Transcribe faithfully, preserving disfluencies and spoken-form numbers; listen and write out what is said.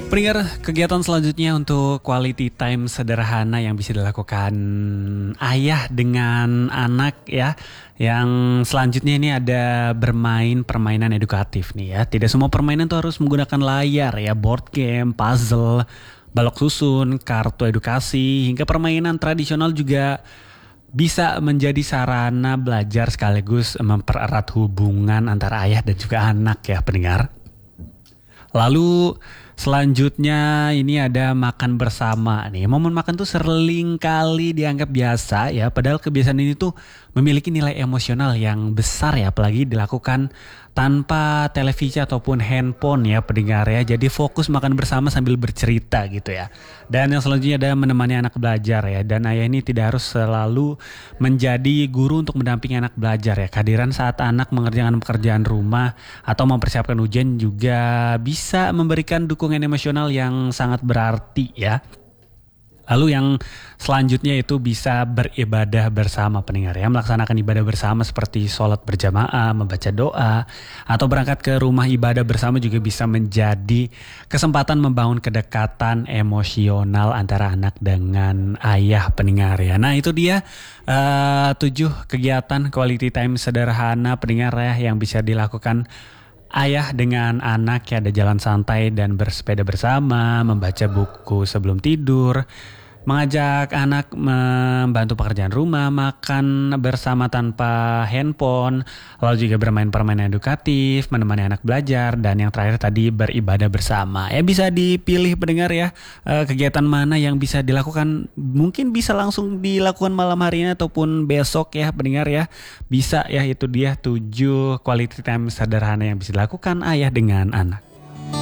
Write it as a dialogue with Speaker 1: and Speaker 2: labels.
Speaker 1: Pendengar, kegiatan selanjutnya untuk quality time sederhana yang bisa dilakukan ayah dengan anak ya. Yang selanjutnya ini ada bermain permainan edukatif nih ya. Tidak semua permainan tuh harus menggunakan layar ya, board game, puzzle, balok susun, kartu edukasi, hingga permainan tradisional juga bisa menjadi sarana belajar sekaligus mempererat hubungan antara ayah dan juga anak ya pendengar. Lalu selanjutnya ini ada makan bersama nih. Momen makan tuh sering kali dianggap biasa ya. Padahal kebiasaan ini tuh memiliki nilai emosional yang besar ya. Apalagi dilakukan tanpa televisi ataupun handphone ya pendengar ya. Jadi fokus makan bersama sambil bercerita gitu ya. Dan yang selanjutnya ada menemani anak belajar ya. Dan ayah ini tidak harus selalu menjadi guru untuk mendampingi anak belajar ya. Kehadiran saat anak mengerjakan pekerjaan rumah atau mempersiapkan ujian juga bisa memberikan dukungan emosional yang sangat berarti ya. Lalu yang selanjutnya itu bisa beribadah bersama pendengar ya. Melaksanakan ibadah bersama seperti sholat berjamaah, membaca doa, atau berangkat ke rumah ibadah bersama juga bisa menjadi kesempatan membangun kedekatan emosional antara anak dengan ayah pendengar ya. Nah itu dia uh, tujuh kegiatan quality time sederhana pendengar ya yang bisa dilakukan ayah dengan anak ya. Ada jalan santai dan bersepeda bersama, membaca buku sebelum tidur, mengajak anak membantu pekerjaan rumah, makan bersama tanpa handphone, lalu juga bermain permainan edukatif, menemani anak belajar, dan yang terakhir tadi beribadah bersama. Ya bisa dipilih pendengar ya kegiatan mana yang bisa dilakukan. Mungkin bisa langsung dilakukan malam hari ini ataupun besok ya pendengar ya. Bisa ya, itu dia tujuh quality time sederhana yang bisa dilakukan ayah dengan anak.